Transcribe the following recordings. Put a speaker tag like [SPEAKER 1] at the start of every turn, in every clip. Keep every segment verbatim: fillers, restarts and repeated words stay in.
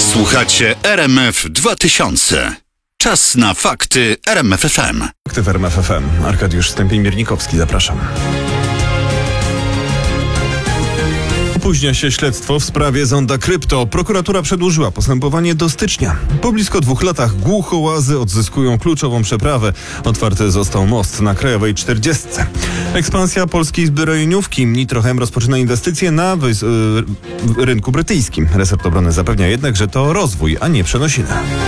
[SPEAKER 1] Słuchacie R M F dwa tysiące. Czas na fakty R M F F M.
[SPEAKER 2] Fakty w R M F F M. Arkadiusz Stępień-Miernikowski, zapraszam. Opóźnia się śledztwo w sprawie zonda Krypto. Prokuratura przedłużyła postępowanie do stycznia. Po blisko dwóch latach głuchołazy odzyskują kluczową przeprawę. Otwarty został most na Krajowej czterdziestce. Ekspansja polskiej zbrojeniówki Nitrochem rozpoczyna inwestycje na wys- yy, rynku brytyjskim. Resort Obrony zapewnia jednak, że to rozwój, a nie przenosiny.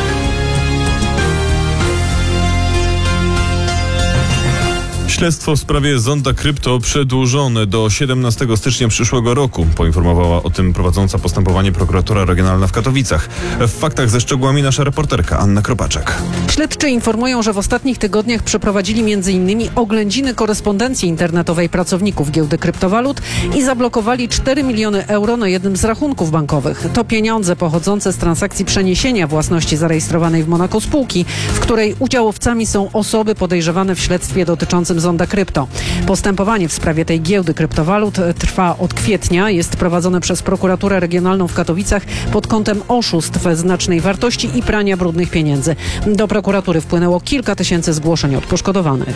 [SPEAKER 2] Śledztwo w sprawie zonda Krypto przedłużone do siedemnastego stycznia przyszłego roku. Poinformowała o tym prowadząca postępowanie prokuratura regionalna w Katowicach. W faktach ze szczegółami nasza reporterka Anna Kropaczek.
[SPEAKER 3] Śledczy informują, że w ostatnich tygodniach przeprowadzili m.in. oględziny korespondencji internetowej pracowników giełdy kryptowalut i zablokowali cztery miliony euro na jednym z rachunków bankowych. To pieniądze pochodzące z transakcji przeniesienia własności zarejestrowanej w Monako spółki, w której udziałowcami są osoby podejrzewane w śledztwie dotyczącym zonda Krypto. Postępowanie w sprawie tej giełdy kryptowalut trwa od kwietnia. Jest prowadzone przez prokuraturę regionalną w Katowicach pod kątem oszustw znacznej wartości i prania brudnych pieniędzy. Do prokuratury wpłynęło kilka tysięcy zgłoszeń od poszkodowanych.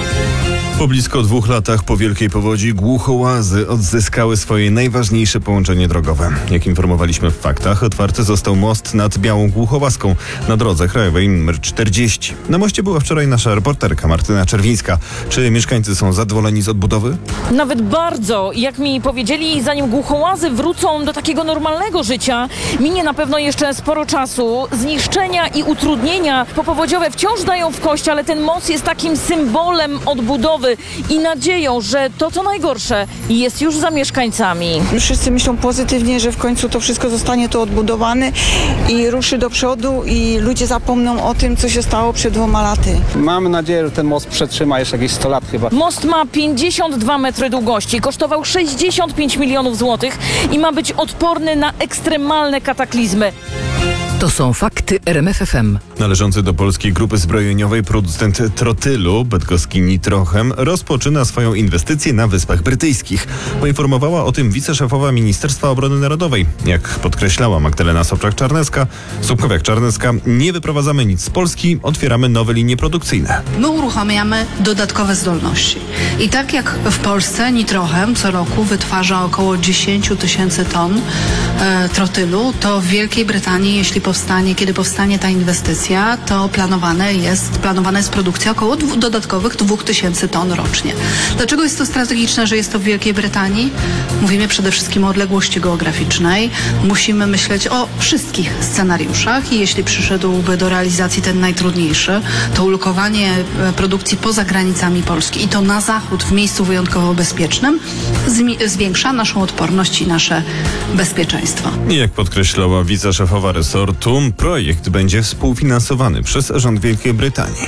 [SPEAKER 2] Po blisko dwóch latach po wielkiej powodzi głuchołazy odzyskały swoje najważniejsze połączenie drogowe. Jak informowaliśmy w faktach, otwarty został most nad Białą Głuchołazką na drodze krajowej numer czterdzieści. Na moście była wczoraj nasza reporterka Martyna Czerwińska. Czy mieszkańcy są zadowoleni z odbudowy?
[SPEAKER 4] Nawet bardzo. Jak mi powiedzieli, zanim głuchołazy wrócą do takiego normalnego życia, minie na pewno jeszcze sporo czasu. Zniszczenia i utrudnienia popowodziowe wciąż dają w kość, ale ten most jest takim symbolem odbudowy i nadzieją, że to, co najgorsze, jest już za mieszkańcami.
[SPEAKER 5] Wszyscy myślą pozytywnie, że w końcu to wszystko zostanie tu odbudowane i ruszy do przodu i ludzie zapomną o tym, co się stało przed dwoma laty.
[SPEAKER 6] Mamy nadzieję, że ten most przetrzyma jeszcze jakieś sto lat chyba.
[SPEAKER 4] Most ma pięćdziesiąt dwa metry długości, kosztował sześćdziesiąt pięć milionów złotych i ma być odporny na ekstremalne kataklizmy.
[SPEAKER 7] To są fakty R M F F M.
[SPEAKER 2] Należący do polskiej grupy zbrojeniowej producent trotylu, bydgoski Nitrochem, rozpoczyna swoją inwestycję na Wyspach Brytyjskich. Poinformowała o tym wiceszefowa Ministerstwa Obrony Narodowej. Jak podkreślała Magdalena Sobczak-Czarnecka, Sobkowiak-Czarnecka, nie wyprowadzamy nic z Polski, otwieramy nowe linie produkcyjne.
[SPEAKER 8] My uruchamiamy dodatkowe zdolności. I tak jak w Polsce Nitrochem co roku wytwarza około dziesięć tysięcy ton e, trotylu, to w Wielkiej Brytanii, jeśli powstanie, kiedy powstanie ta inwestycja, to planowane jest, planowana jest produkcja około dwu, dodatkowych dwa tysiące ton rocznie. Dlaczego jest to strategiczne, że jest to w Wielkiej Brytanii? Mówimy przede wszystkim o odległości geograficznej. Musimy myśleć o wszystkich scenariuszach i jeśli przyszedłby do realizacji ten najtrudniejszy, to ulokowanie produkcji poza granicami Polski i to na zachód, w miejscu wyjątkowo bezpiecznym, zmi- zwiększa naszą odporność i nasze bezpieczeństwo.
[SPEAKER 2] I jak podkreślała wiceszefowa resortu, projekt będzie współfinansowany przez rząd Wielkiej Brytanii.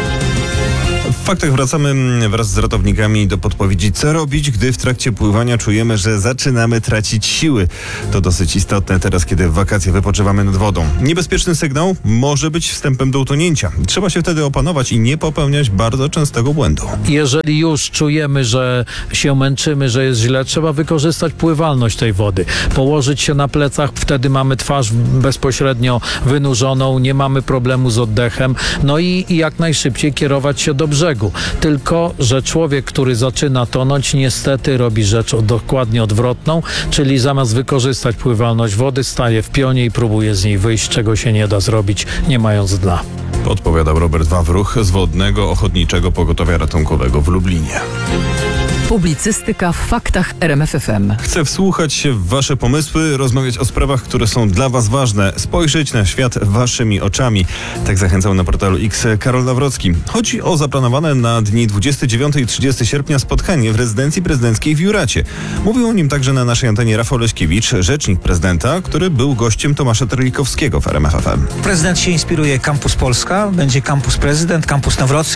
[SPEAKER 2] W faktach wracamy wraz z ratownikami do podpowiedzi, co robić, gdy w trakcie pływania czujemy, że zaczynamy tracić siły. To dosyć istotne teraz, kiedy w wakacje wypoczywamy nad wodą. Niebezpieczny sygnał może być wstępem do utonięcia. Trzeba się wtedy opanować i nie popełniać bardzo częstego błędu.
[SPEAKER 9] Jeżeli już czujemy, że się męczymy, że jest źle, trzeba wykorzystać pływalność tej wody. Położyć się na plecach, wtedy mamy twarz bezpośrednio wynurzoną, nie mamy problemu z oddechem, no i, i jak najszybciej kierować się do brzegu. Tylko że człowiek, który zaczyna tonąć, niestety robi rzecz dokładnie odwrotną, czyli zamiast wykorzystać pływalność wody, staje w pionie i próbuje z niej wyjść, czego się nie da zrobić, nie mając dna.
[SPEAKER 2] Podpowiadał Robert Wawruch z Wodnego Ochotniczego Pogotowia Ratunkowego w Lublinie.
[SPEAKER 7] Publicystyka w faktach R M F F M.
[SPEAKER 2] Chcę wsłuchać się w wasze pomysły, rozmawiać o sprawach, które są dla was ważne, spojrzeć na świat waszymi oczami. Tak zachęcał na portalu X Karol Nawrocki. Chodzi o zaplanowane na dni dwudziestego dziewiątego i trzydziestego sierpnia spotkanie w rezydencji prezydenckiej w Juracie. Mówił o nim także na naszej antenie Rafał Leśkiewicz, rzecznik prezydenta, który był gościem Tomasza Terlikowskiego w R M F F M.
[SPEAKER 10] Prezydent się inspiruje Campus Polska, będzie Campus Prezydent, Campus Nawrocki,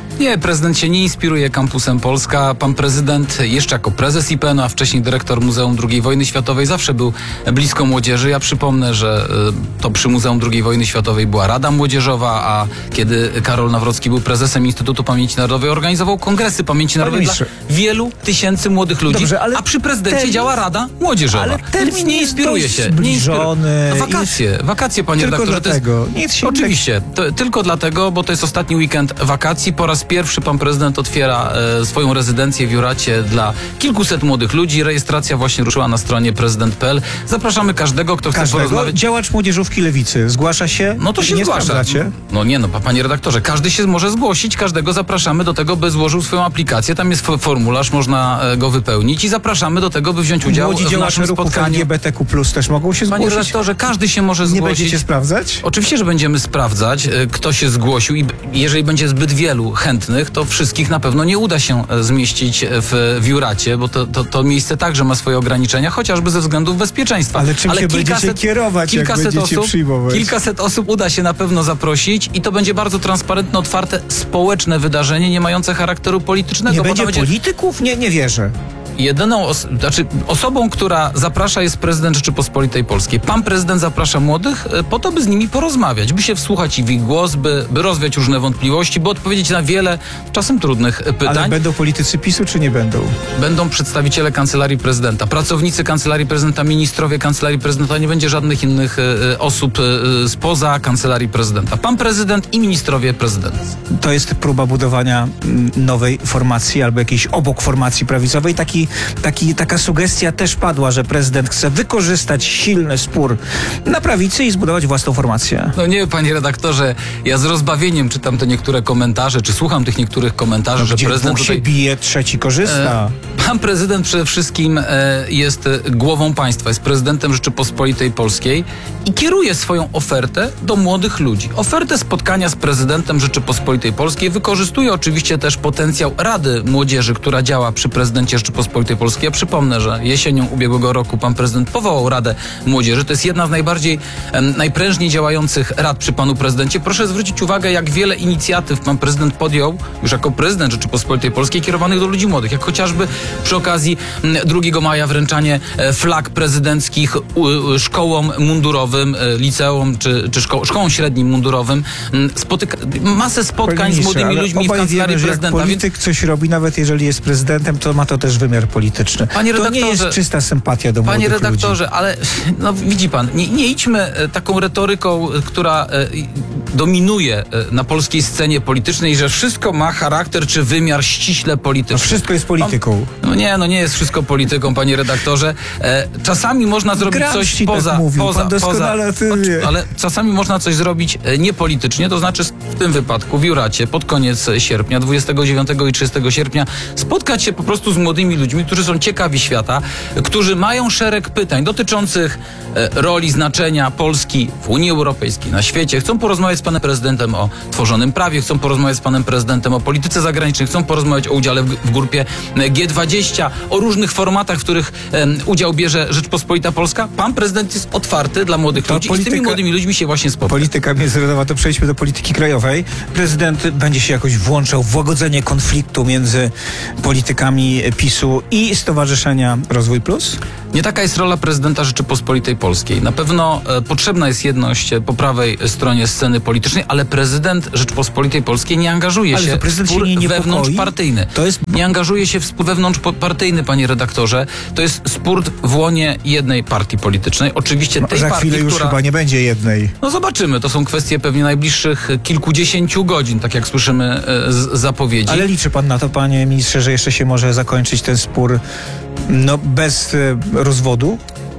[SPEAKER 10] Nie, prezydent się nie inspiruje Kampusem Polska. Pan prezydent jeszcze jako prezes I P N u, a wcześniej dyrektor Muzeum drugiej Wojny Światowej zawsze był blisko młodzieży. Ja przypomnę, że y, to przy Muzeum drugiej Wojny Światowej była Rada Młodzieżowa, a kiedy Karol Nawrocki był prezesem Instytutu Pamięci Narodowej, organizował kongresy pamięci narodowej dla wielu tysięcy młodych ludzi.
[SPEAKER 11] Dobrze, ale
[SPEAKER 10] a przy prezydencie
[SPEAKER 11] termin,
[SPEAKER 10] działa Rada Młodzieżowa.
[SPEAKER 11] Ale termin
[SPEAKER 10] Więc nie
[SPEAKER 11] jest
[SPEAKER 10] inspiruje
[SPEAKER 11] dość
[SPEAKER 10] się.
[SPEAKER 11] zbliżony.
[SPEAKER 10] Nie inspiruje. Wakacje, wakacje, panie
[SPEAKER 11] Tylko
[SPEAKER 10] redaktorze.
[SPEAKER 11] dlatego.
[SPEAKER 10] To jest,
[SPEAKER 11] Nic się
[SPEAKER 10] oczywiście, to, tylko dlatego, bo to jest ostatni weekend wakacji. Po raz pierwszy pan prezydent otwiera e, swoją rezydencję w Juracie dla kilkuset młodych ludzi. Rejestracja właśnie ruszyła na stronie prezydent kropka p l. Zapraszamy każdego, kto chce
[SPEAKER 11] Każdego?
[SPEAKER 10] porozmawiać.
[SPEAKER 11] Działacz młodzieżówki Lewicy zgłasza się?
[SPEAKER 10] No to się
[SPEAKER 11] nie
[SPEAKER 10] zgłasza.
[SPEAKER 11] sprawdzacie?
[SPEAKER 10] No nie no, pa- panie redaktorze, każdy się może zgłosić, każdego zapraszamy do tego, by złożył swoją aplikację. Tam jest f- formularz, można e, go wypełnić i zapraszamy do tego, by wziąć udział
[SPEAKER 11] Młodzi
[SPEAKER 10] w
[SPEAKER 11] działacze
[SPEAKER 10] naszym
[SPEAKER 11] ruchów L
[SPEAKER 10] spotkaniu.
[SPEAKER 11] G B T Q plus też mogą się
[SPEAKER 10] Panie
[SPEAKER 11] zgłosić?
[SPEAKER 10] redaktorze, każdy się może
[SPEAKER 11] Nie
[SPEAKER 10] zgłosić.
[SPEAKER 11] będziecie sprawdzać?
[SPEAKER 10] Oczywiście, że będziemy sprawdzać, e, kto się zgłosił i b- jeżeli będzie zbyt wielu chętnych, to wszystkich na pewno nie uda się e, zmieścić w, w Juracie, bo to, to, to miejsce także ma swoje ograniczenia, chociażby ze względów bezpieczeństwa.
[SPEAKER 11] Ale czym się będziecie kierować, jak będziecie
[SPEAKER 10] osób,
[SPEAKER 11] przyjmować?
[SPEAKER 10] Kilkaset osób uda się na pewno zaprosić i to będzie bardzo transparentne, otwarte, społeczne wydarzenie, nie mające charakteru politycznego.
[SPEAKER 11] Nie
[SPEAKER 10] bo to
[SPEAKER 11] będzie
[SPEAKER 10] będzie
[SPEAKER 11] polityków? Nie, nie wierzę.
[SPEAKER 10] Jedyną, os- znaczy osobą, która zaprasza, jest prezydent Rzeczypospolitej Polskiej. Pan prezydent zaprasza młodych e, po to, by z nimi porozmawiać, by się wsłuchać w ich głos, by, by rozwiać różne wątpliwości, by odpowiedzieć na wiele, czasem trudnych e, pytań.
[SPEAKER 11] Ale będą politycy PiSu, czy nie będą?
[SPEAKER 10] Będą przedstawiciele Kancelarii Prezydenta, pracownicy Kancelarii Prezydenta, ministrowie Kancelarii Prezydenta, nie będzie żadnych innych e, osób e, spoza Kancelarii Prezydenta. Pan prezydent i ministrowie prezydenta.
[SPEAKER 11] To jest próba budowania mm, nowej formacji albo jakiejś obok formacji prawicowej. Taki, taki, taka sugestia też padła, że prezydent chce wykorzystać silny spór na prawicy i zbudować własną formację.
[SPEAKER 10] No nie, panie redaktorze, ja z rozbawieniem czytam te niektóre komentarze, czy słucham tych niektórych komentarzy,
[SPEAKER 11] No,
[SPEAKER 10] że
[SPEAKER 11] gdzie
[SPEAKER 10] prezydent
[SPEAKER 11] dwóch
[SPEAKER 10] tutaj...
[SPEAKER 11] się bije, trzeci korzysta.
[SPEAKER 10] E, Pan prezydent przede wszystkim e, jest e, głową państwa, jest prezydentem Rzeczypospolitej Polskiej i kieruje swoją ofertę do młodych ludzi. Ofertę spotkania z prezydentem Rzeczypospolitej Polskiej wykorzystuje oczywiście też potencjał Rady Młodzieży, która działa przy prezydencie Rzeczypospolitej Polskiej. Ja przypomnę, że jesienią ubiegłego roku pan prezydent powołał Radę Młodzieży. To jest jedna z najbardziej, em, najprężniej działających rad przy panu prezydencie. Proszę zwrócić uwagę, jak wiele inicjatyw pan prezydent podjął już jako prezydent Rzeczypospolitej Polskiej kierowanych do ludzi młodych, jak chociażby przy okazji m, drugiego maja wręczanie e, flag prezydenckich u, u, szkołom mundurowym, e, liceum czy, czy szko- szkołom średnim mundurowym. M, spotyka- masę spotkań
[SPEAKER 11] Panie
[SPEAKER 10] z
[SPEAKER 11] ministrze,
[SPEAKER 10] młodymi
[SPEAKER 11] ale
[SPEAKER 10] ludźmi w
[SPEAKER 11] obaj
[SPEAKER 10] Kancelarii
[SPEAKER 11] wiemy, że jak
[SPEAKER 10] Prezydenta.
[SPEAKER 11] polityk coś robi, nawet jeżeli jest prezydentem, to ma to też wymiar polityczny.
[SPEAKER 10] Panie
[SPEAKER 11] to nie jest
[SPEAKER 10] redaktorze-
[SPEAKER 11] czysta sympatia do
[SPEAKER 10] Panie
[SPEAKER 11] młodych
[SPEAKER 10] redaktorze,
[SPEAKER 11] ludzi.
[SPEAKER 10] ale no widzi pan, nie, nie idźmy e, taką retoryką, e, która e, i- dominuje e, na polskiej scenie politycznej, że wszystko ma charakter czy wymiar ściśle polityczny.
[SPEAKER 11] No wszystko jest polityką.
[SPEAKER 10] No nie, no nie jest wszystko polityką, panie redaktorze. E, czasami można zrobić coś
[SPEAKER 11] Gramsci
[SPEAKER 10] poza...
[SPEAKER 11] tak mówił,
[SPEAKER 10] poza,
[SPEAKER 11] pan doskonale o tym
[SPEAKER 10] poza
[SPEAKER 11] wie.
[SPEAKER 10] ale czasami można coś zrobić e, niepolitycznie, to znaczy w tym wypadku w Juracie pod koniec sierpnia, dwudziestego dziewiątego i trzydziestego sierpnia spotkać się po prostu z młodymi ludźmi, którzy są ciekawi świata, którzy mają szereg pytań dotyczących e, roli, znaczenia Polski w Unii Europejskiej, na świecie. Chcą porozmawiać z panem prezydentem o tworzonym prawie, chcą porozmawiać z panem prezydentem o polityce zagranicznej, chcą porozmawiać o udziale w, w grupie G dwadzieścia, o różnych formatach, w których e, udział bierze Rzeczpospolita Polska. Pan prezydent jest otwarty dla młodych
[SPEAKER 11] To
[SPEAKER 10] ludzi i z
[SPEAKER 11] polityka-
[SPEAKER 10] tymi młodymi ludźmi się właśnie spotka.
[SPEAKER 11] Polityka międzynarodowa, to przejdźmy do polityki krajowej. Prezydent będzie się jakoś włączał w łagodzenie konfliktu między politykami PiSu i Stowarzyszenia Rozwój Plus?
[SPEAKER 10] Nie taka jest rola prezydenta Rzeczypospolitej Polskiej. Na pewno e, potrzebna jest jedność e, po prawej stronie sceny politycznej, ale prezydent Rzeczypospolitej Polskiej nie angażuje
[SPEAKER 11] Ale
[SPEAKER 10] się
[SPEAKER 11] to
[SPEAKER 10] w
[SPEAKER 11] prezydent
[SPEAKER 10] spór
[SPEAKER 11] się nie niepokoi?
[SPEAKER 10] wewnątrzpartyjny.
[SPEAKER 11] To jest-
[SPEAKER 10] Nie angażuje się w spór wewnątrzpartyjny, panie redaktorze. To jest spór w łonie jednej partii politycznej. Oczywiście tej
[SPEAKER 11] Za
[SPEAKER 10] partii,
[SPEAKER 11] chwilę już
[SPEAKER 10] która...
[SPEAKER 11] chyba nie będzie jednej.
[SPEAKER 10] No zobaczymy. To są kwestie pewnie najbliższych kilkudziesięciu godzin, tak jak słyszymy e, z zapowiedzi.
[SPEAKER 11] Ale liczy pan na to, panie ministrze, że jeszcze się może zakończyć ten spór no, bez e, rozwodu?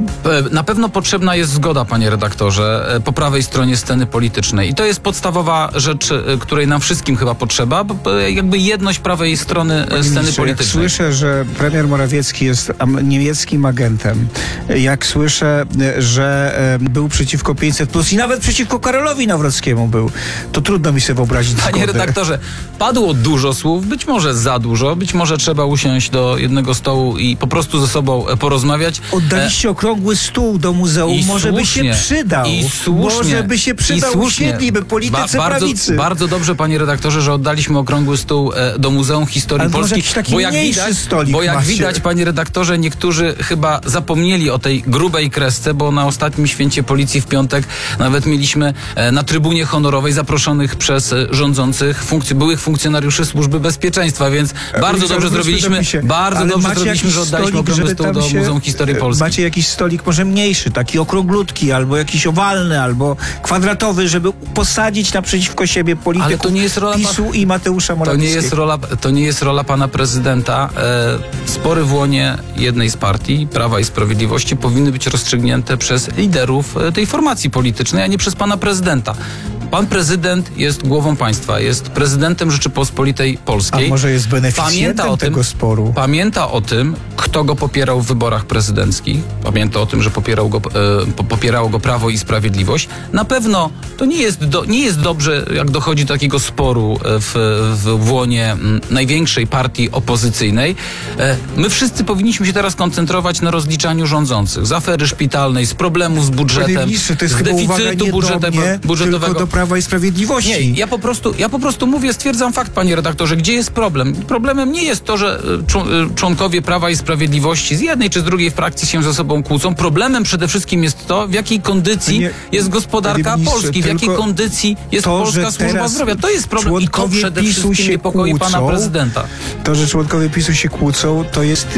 [SPEAKER 10] E, Na pewno potrzebna jest zgoda, panie redaktorze, e, po prawej stronie sceny politycznej. I to jest podstawowa rzecz, e, której nam wszystkim chyba potrzeba, bo e, jakby jedność prawej strony e,
[SPEAKER 11] Panie
[SPEAKER 10] sceny
[SPEAKER 11] ministrze, jak
[SPEAKER 10] politycznej.
[SPEAKER 11] słyszę, że premier Morawiecki jest am- niemieckim agentem, jak słyszę, e, że e, był przeciwko pięćset plus i nawet przeciwko Karolowi Nawrockiemu był, to trudno mi sobie wyobrazić
[SPEAKER 10] Panie
[SPEAKER 11] zgodę.
[SPEAKER 10] redaktorze, padło dużo słów, być może za dużo, być może trzeba usiąść do jednego stołu i po prostu ze sobą e, porozmawiać.
[SPEAKER 11] Oddaliście ogromny okrągły stół do muzeum
[SPEAKER 10] I
[SPEAKER 11] może by
[SPEAKER 10] słusznie.
[SPEAKER 11] się przydał.
[SPEAKER 10] I słusznie.
[SPEAKER 11] Może by się przydał,
[SPEAKER 10] I słusznie.
[SPEAKER 11] usiedliby politycy
[SPEAKER 10] Ba- bardzo,
[SPEAKER 11] prawicy.
[SPEAKER 10] bardzo dobrze, panie redaktorze, że oddaliśmy okrągły stół e, do Muzeum Historii
[SPEAKER 11] Ale może
[SPEAKER 10] Polski.
[SPEAKER 11] jakiś taki
[SPEAKER 10] Bo jak
[SPEAKER 11] mniejszy
[SPEAKER 10] widać,
[SPEAKER 11] stolik
[SPEAKER 10] bo jak
[SPEAKER 11] macie.
[SPEAKER 10] widać, panie redaktorze, niektórzy chyba zapomnieli o tej grubej kresce, bo na ostatnim święcie policji w piątek nawet mieliśmy e, na trybunie honorowej zaproszonych przez e, rządzących funkcj- byłych funkcjonariuszy Służby Bezpieczeństwa, więc bardzo dobrze zrobiliśmy, bardzo
[SPEAKER 11] Ale
[SPEAKER 10] dobrze
[SPEAKER 11] macie
[SPEAKER 10] zrobiliśmy,
[SPEAKER 11] jakiś
[SPEAKER 10] że oddaliśmy
[SPEAKER 11] stolik,
[SPEAKER 10] okrągły
[SPEAKER 11] żeby
[SPEAKER 10] stół
[SPEAKER 11] tam
[SPEAKER 10] do
[SPEAKER 11] się-
[SPEAKER 10] Muzeum Historii Polski.
[SPEAKER 11] Macie jakiś stolik może mniejszy, taki okrąglutki, albo jakiś owalny, albo kwadratowy, żeby posadzić naprzeciwko siebie
[SPEAKER 10] Ale
[SPEAKER 11] polityków
[SPEAKER 10] to nie jest rola
[SPEAKER 11] PiSu i Mateusza
[SPEAKER 10] To
[SPEAKER 11] Morawieckiego.
[SPEAKER 10] nie jest rola, to nie jest rola pana prezydenta. E, spory w łonie jednej z partii, Prawa i Sprawiedliwości, powinny być rozstrzygnięte przez liderów e, tej formacji politycznej, a nie przez pana prezydenta. Pan prezydent jest głową państwa, jest prezydentem Rzeczypospolitej Polskiej.
[SPEAKER 11] A może jest
[SPEAKER 10] Pamięta
[SPEAKER 11] beneficjentem
[SPEAKER 10] o tym,
[SPEAKER 11] tego sporu?
[SPEAKER 10] Pamięta o tym, kto go popierał w wyborach prezydenckich. Pamięta o tym, że popierał go, e, po- popierało go Prawo i Sprawiedliwość. Na pewno to nie jest, do, nie jest dobrze, jak dochodzi do takiego sporu e, w, w, w łonie m, największej partii opozycyjnej. E, my wszyscy powinniśmy się teraz koncentrować na rozliczaniu rządzących. Z afery szpitalnej, z problemów z
[SPEAKER 11] Panie
[SPEAKER 10] budżetem,
[SPEAKER 11] ministrze, to jest
[SPEAKER 10] z
[SPEAKER 11] chyba uwaga
[SPEAKER 10] deficytu
[SPEAKER 11] nie do
[SPEAKER 10] budżetem,
[SPEAKER 11] mnie,
[SPEAKER 10] budżetowego.
[SPEAKER 11] tylko do Prawa i Sprawiedliwości.
[SPEAKER 10] Nie, ja po prostu, ja po prostu mówię, stwierdzam fakt, panie redaktorze, gdzie jest problem. Problemem nie jest to, że y, czł- y, członkowie Prawa i Sprawiedliwości z jednej czy z drugiej frakcji się ze sobą kłócą. Problemem przede wszystkim jest to, w jakiej kondycji
[SPEAKER 11] Panie-
[SPEAKER 10] jest gospodarka
[SPEAKER 11] panie ministrze,
[SPEAKER 10] Polski, w jakiej
[SPEAKER 11] tylko
[SPEAKER 10] kondycji jest
[SPEAKER 11] to,
[SPEAKER 10] Polska
[SPEAKER 11] że
[SPEAKER 10] Służba
[SPEAKER 11] teraz
[SPEAKER 10] Zdrowia. To jest problem i to
[SPEAKER 11] członkowie
[SPEAKER 10] przede
[SPEAKER 11] PiSu
[SPEAKER 10] wszystkim
[SPEAKER 11] się
[SPEAKER 10] niepokoi pana
[SPEAKER 11] kłócą.
[SPEAKER 10] prezydenta.
[SPEAKER 11] To, że członkowie PiSu się kłócą, to jest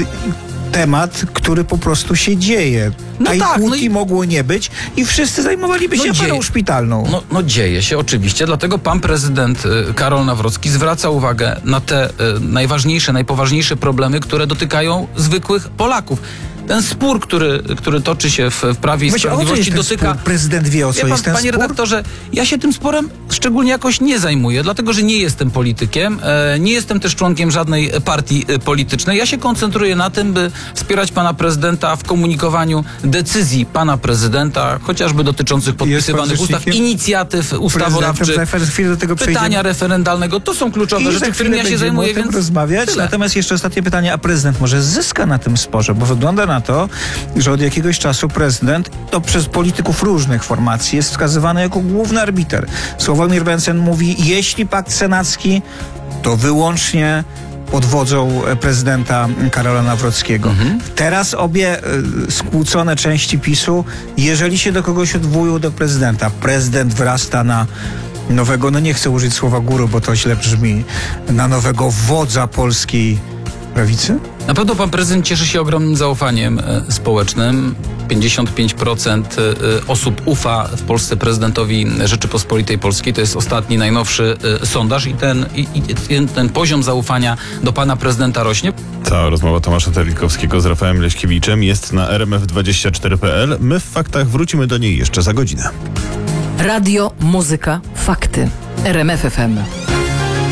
[SPEAKER 11] temat, który po prostu się dzieje.
[SPEAKER 10] No
[SPEAKER 11] Tej
[SPEAKER 10] tak, no
[SPEAKER 11] kłótki
[SPEAKER 10] i-
[SPEAKER 11] mogło nie być i wszyscy zajmowaliby
[SPEAKER 10] No
[SPEAKER 11] się
[SPEAKER 10] dzieje-
[SPEAKER 11] aferą szpitalną.
[SPEAKER 10] No, no dzieje się oczywiście, dlatego pan prezydent y, Karol Nawrocki zwraca uwagę na te y, najważniejsze, najpoważniejsze problemy, które dotykają zwykłych Polaków. Ten spór, który, który toczy się w, w Prawie i
[SPEAKER 11] Właśnie, o co
[SPEAKER 10] Sprawiedliwości,
[SPEAKER 11] jest ten
[SPEAKER 10] dotyka...
[SPEAKER 11] spór? Prezydent wie, o co
[SPEAKER 10] Wie pan,
[SPEAKER 11] jest ten
[SPEAKER 10] panie
[SPEAKER 11] spór?
[SPEAKER 10] redaktorze, ja się tym sporem szczególnie jakoś nie zajmuję, dlatego że nie jestem politykiem, e, nie jestem też członkiem żadnej partii e, politycznej. Ja się koncentruję na tym, by wspierać pana prezydenta w komunikowaniu decyzji pana prezydenta, chociażby dotyczących podpisywanych ustaw,
[SPEAKER 11] rzecznikiem?
[SPEAKER 10] inicjatyw ustawodawczych,
[SPEAKER 11] Prezydentem, za chwilę do tego
[SPEAKER 10] pytania
[SPEAKER 11] przejdziemy.
[SPEAKER 10] referendalnego. To są kluczowe
[SPEAKER 11] I
[SPEAKER 10] rzeczy,
[SPEAKER 11] za
[SPEAKER 10] którymi ja
[SPEAKER 11] chwilę
[SPEAKER 10] się
[SPEAKER 11] będziemy
[SPEAKER 10] zajmuję,
[SPEAKER 11] o tym
[SPEAKER 10] więc
[SPEAKER 11] rozmawiać.
[SPEAKER 10] tyle.
[SPEAKER 11] Natomiast jeszcze ostatnie pytanie, a prezydent może zyska na tym sporze, bo wygląda na to, że od jakiegoś czasu prezydent, to przez polityków różnych formacji, jest wskazywany jako główny arbiter. Sławomir Mencen mówi, jeśli pakt senacki, to wyłącznie pod wodzą prezydenta Karola Nawrockiego.
[SPEAKER 10] Mhm.
[SPEAKER 11] Teraz obie y, skłócone części PiSu, jeżeli się do kogoś odwołują do prezydenta, prezydent wyrasta na nowego, no nie chcę użyć słowa guru, bo to źle brzmi, na nowego wodza polskiej prawicy?
[SPEAKER 10] Na pewno pan prezydent cieszy się ogromnym zaufaniem e, społecznym. pięćdziesiąt pięć procent e, osób ufa w Polsce prezydentowi Rzeczypospolitej Polskiej. To jest ostatni, najnowszy e, sondaż i ten, i, i ten, ten poziom zaufania do pana prezydenta rośnie.
[SPEAKER 2] Cała rozmowa Tomasza Terlikowskiego z Rafałem Leśkiewiczem jest na r m f dwadzieścia cztery kropka p l. My w faktach wrócimy do niej jeszcze za godzinę.
[SPEAKER 7] Radio, muzyka, fakty. R M F F M.